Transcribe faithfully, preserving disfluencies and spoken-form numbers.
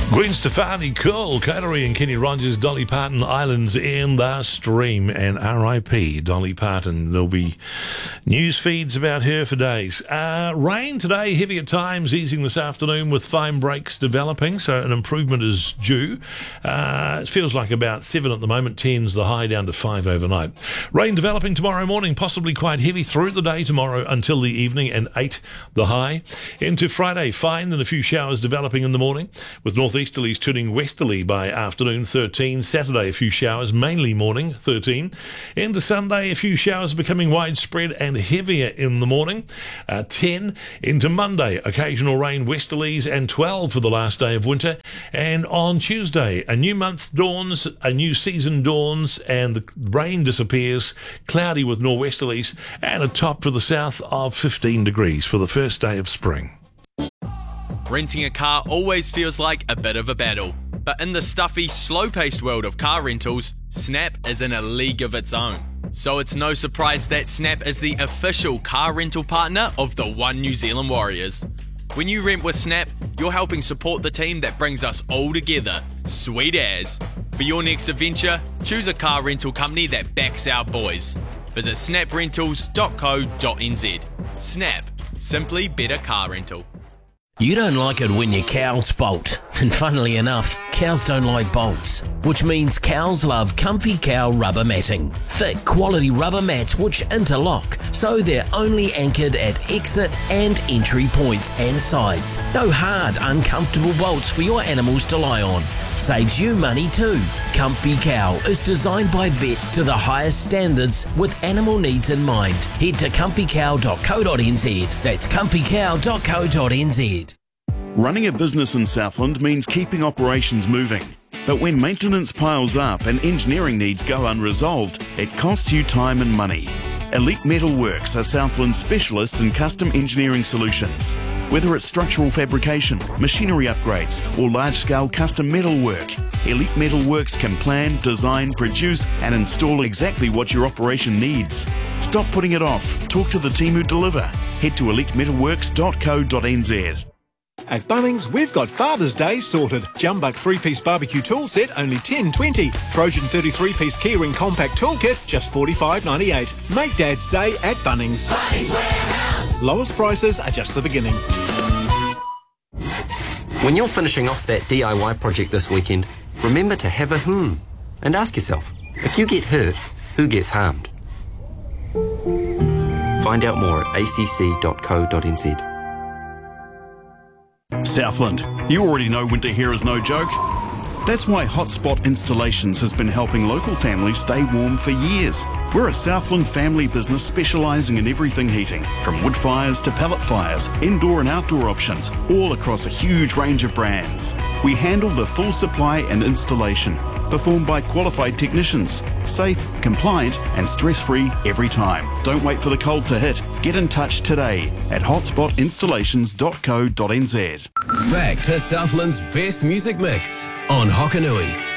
Gwen Stefani, Cole Coterie and Kenny Rogers, Dolly Parton, Islands in the Stream, and R I P Dolly Parton. There'll be news feeds about her for days. Uh, rain today, heavy at times, easing this afternoon with fine breaks developing, so an improvement is due. Uh, it feels like about seven at the moment, ten's the high, down to five overnight. Rain developing tomorrow morning, possibly quite heavy through the day tomorrow until the evening, and eight the high. Into Friday, fine, then a few showers developing in the morning, with northeasterlies turning westerly by afternoon, thirteen. Saturday, a few showers, mainly morning, thirteen. Into Sunday, a few showers becoming widespread and heavier in the morning, uh, ten. Into Monday, occasional rain, westerlies, and twelve for the last day of winter. And on Tuesday, a new month dawns, a new season dawns, and the rain disappears, cloudy with nor'westerlies, and a top for the south of fifteen degrees for the first day of spring. Renting a car always feels like a bit of a battle, but in the stuffy, slow-paced world of car rentals, Snap is in a league of its own. So it's no surprise that Snap is the official car rental partner of the One New Zealand Warriors. When you rent with Snap, you're helping support the team that brings us all together. Sweet as. For your next adventure, choose a car rental company that backs our boys. Visit snap rentals dot co dot n z. Snap. Simply better car rental. You don't like it when your cows bolt. And funnily enough, cows don't like bolts, which means cows love Comfy Cow rubber matting. Thick, quality rubber mats which interlock, so they're only anchored at exit and entry points and sides. No hard, uncomfortable bolts for your animals to lie on. Saves you money too. Comfy Cow is designed by vets to the highest standards with animal needs in mind. Head to comfy cow dot co dot n z. That's comfy cow dot co dot n z. Running a business in Southland means keeping operations moving. But when maintenance piles up and engineering needs go unresolved, it costs you time and money. Elite Metal Works are Southland's specialists in custom engineering solutions. Whether it's structural fabrication, machinery upgrades, or large-scale custom metal work, Elite Metal Works can plan, design, produce, and install exactly what your operation needs. Stop putting it off. Talk to the team who deliver. Head to elite metal works dot co dot n z. At Bunnings, we've got Father's Day sorted. Jumbuck three-piece barbecue tool set, only ten twenty. Trojan thirty-three piece keyring compact toolkit, just forty-five ninety-eight. Make Dad's Day at Bunnings. Bunnings Warehouse. Lowest prices are just the beginning. When you're finishing off that D I Y project this weekend, remember to have a hmm and ask yourself, if you get hurt, who gets harmed? Find out more at a c c dot co dot n z. Southland, you already know winter here is no joke. That's why Hotspot Installations has been helping local families stay warm for years. We're a Southland family business specialising in everything heating, from wood fires to pellet fires, indoor and outdoor options, all across a huge range of brands. We handle the full supply and installation, performed by qualified technicians. Safe, compliant and stress-free every time. Don't wait for the cold to hit. Get in touch today at hotspot installations dot co dot n z. Back to Southland's best music mix on Hokanui.